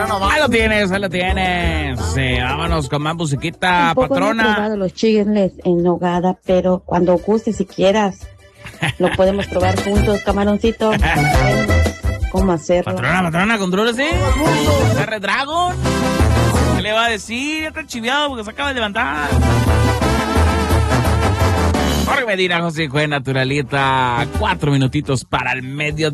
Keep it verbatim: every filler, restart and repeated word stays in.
Ahí lo tienes, ahí lo tienes. Sí, vámonos con más musiquita, Tampoco patrona. No he probado los chiles en nogada, pero cuando gustes, si quieras, lo podemos probar juntos, camaroncito. ¿Cómo hacerlo? Patrona, patrona, contrólese. R Dragon. ¿Qué le va a decir? Está chiviado porque se acaba de levantar. Jorge Medina, José Jue, Naturalita. Cuatro minutitos para el medio.